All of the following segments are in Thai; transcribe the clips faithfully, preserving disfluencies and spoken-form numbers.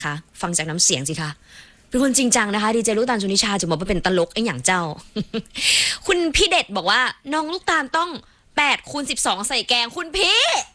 คะฟังจากน้ำเสียงสิคะเป็นคนจริงจังนะคะดีเจลูกตาลชนิชาจะบอกว่าเป็นตลกไอ้อย่างเจ้า คุณพี่เด็ดบอกว่าน้องลูกตาลต้องแปดคูณสิบสองใส่แกงคุณพี่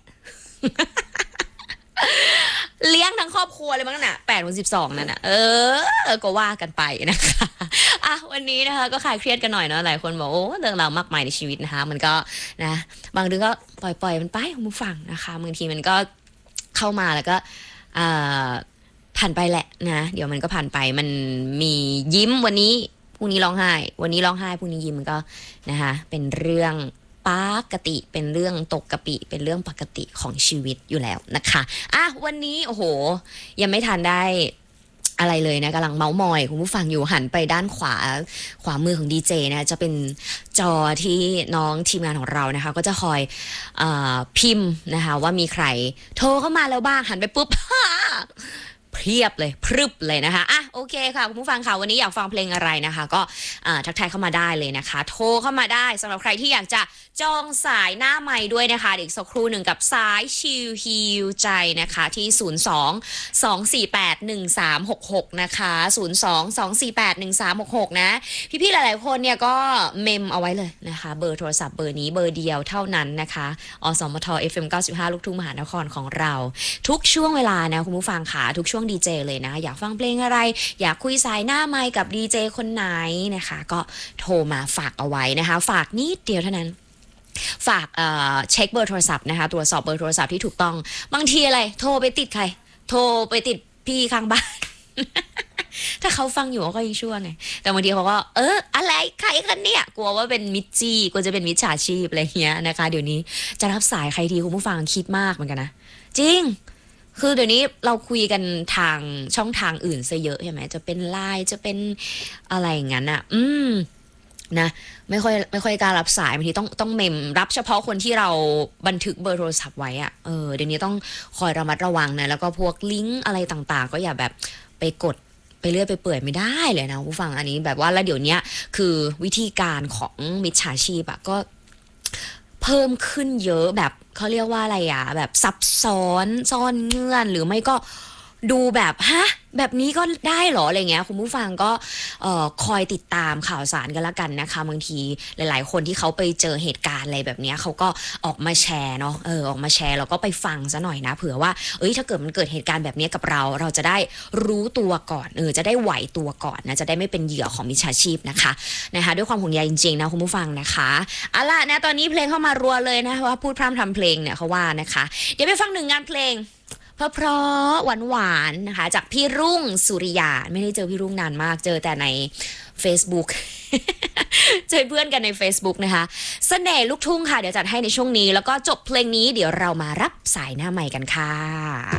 เลี้ยงทั้งครอบครัวเลยมั้งน่ะแปดคูณสิบสองนั่นน่ะเออก็ว่ากันไปนะคะอ่ะวันนี้นะคะก็คลายเครียดกันหน่อยเนาะหลายคนบอกโอ้เรื่องราวมากมายในชีวิตนะคะมันก็นะบางเรื่องก็ปล่อยปล่อยมันไปคุณผู้ฟังนะคะบางทีมันก็เข้ามาแล้วก็อ่าผ่านไปแหละนะเดี๋ยวมันก็ผ่านไปมันมียิ้มวันนี้พรุ่งนี้ร้องไห้วันนี้ร้องไห้พรุ่งนี้ยิ้มมันก็นะคะเป็นเรื่องปกติเป็นเรื่องตกกะปิเป็นเรื่องปกติของชีวิตอยู่แล้วนะคะอ่ะวันนี้โอ้โหยังไม่ทันได้อะไรเลยนะกำลังเมาส์มอยคุณผู้ฟังอยู่หันไปด้านขวาขวามือของดีเจนะจะเป็นจอที่น้องทีมงานของเรานะคะก็จะคอยเอ่อพิมพ์นะคะว่ามีใครโทรเข้ามาแล้วบ้างหันไปปุ๊บ เพียบเลยพรึบเลยนะคะอ่ะโอเคค่ะคุณผู้ฟังค่ะวันนี้อยากฟังเพลงอะไรนะคะก็ทักทายเข้ามาได้เลยนะคะโทรเข้ามาได้สำหรับใครที่อยากจะจองสายหน้าไมค์ด้วยนะคะเดี๋ยวสักครู่หนึ่งกับสายชิลฮิวใจนะคะที่ศูนย์ สอง สอง สี่ แปด หนึ่ง สาม หก หกนะคะศูนย์ สอง สอง สี่ แปด หนึ่ง สาม หก หกนะพี่ๆหลายๆคนเนี่ยก็เมมเอาไว้เลยนะคะเบอร์โทรศัพท์เบอร์นี้เบอร์เดียวเท่านั้นนะคะอสมท เอฟ เอ็ม เก้าสิบห้า ลูกทุ่งมหานครของเราทุกช่วงเวลานะคุณผู้ฟังค่ะทุกช่วงดีเจเลยนะอยากฟังเพลงอะไรอยากคุยสายหน้าไมค์กับดีเจคนไหนนะคะก็โทรมาฝากเอาไว้นะคะฝากนิดเดียวเท่านั้นฝากเอ่อเช็คเบอร์โทรศัพท์นะคะตรวจสอบเบอร์โทรศัพท์ที่ถูกต้องบางทีอะไรโทรไปติดใครโทรไปติดพี่ข้างบ้าน ถ้าเขาฟังอยู่ก็ยังชั่วไงแต่บางทีเขาก็เอออะไรใครกันเนี่ยกลัวว่าเป็นมิจจี้กลัวจะเป็นมิจฉาชีพอะไรเงี้ยนะคะเดี๋ยวนี้จะรับสายใครทีคุณผู้ฟังคิดมากเหมือนกันนะจริงคือเดี๋ยวนี้เราคุยกันทางช่องทางอื่นซะเยอะใช่ไหมจะเป็นไลน์จะเป็นอะไรอย่างนั้นอ่ะอืมนะไม่ค่อยไม่ค่อยกล้ารับสายบางทีต้องต้องเมมรับเฉพาะคนที่เราบันทึกเบอร์โทรศัพท์ไว้อ่ะเออเดี๋ยวนี้ต้องคอยระมัดระวังนะแล้วก็พวกลิงก์อะไรต่างๆก็อย่าแบบไปกดไปเรื่อยไปเปื่อยไม่ได้เลยนะผู้ฟังอันนี้แบบว่าแล้วเดี๋ยวนี้คือวิธีการของมิจฉาชีพอะก็เพิ่มขึ้นเยอะแบบเขาเรียกว่าอะไรอะแบบซับซ้อนซ่อนเงื่อนหรือไม่ก็ดูแบบฮะแบบนี้ก็ได้หรออะไรเงี้ยคุณผู้ฟังก็เอ่อคอยติดตามข่าวสารกันละกันนะคะบางทีหลายๆคนที่เขาไปเจอเหตุการณ์อะไรแบบนี้เขาก็ออกมาแชร์เนาะเออออกมาแชร์แล้วก็ไปฟังซะหน่อยนะเผื่อว่าเอ้ยถ้าเกิดมันเกิดเหตุการณ์แบบนี้กับเราเราจะได้รู้ตัวก่อนเออจะได้ไหวตัวก่อนนะจะได้ไม่เป็นเหยื่อของมิจฉาชีพนะคะนะคะด้วยความห่วงใยจริงๆนะคุณผู้ฟังนะคะเอาล่ะนะตอนนี้เพลงเข้ามารัวเลยนะว่าพูดพร่ำทำเพลงเนี่ยเขาว่านะคะเดี๋ยวไปฟังหนึ่งงานเพลงเพราะหวานหวานๆนะคะจากพี่รุ่งสุริยาไม่ได้เจอพี่รุ่งนานมากเจอแต่ใน Facebook เจอเพื่อนกันใน Facebook นะคะเสน่ห์ลูกทุ่งค่ะเดี๋ยวจัดให้ในช่วงนี้แล้วก็จบเพลงนี้เดี๋ยวเรามารับสายหน้าใหม่กันค่ะ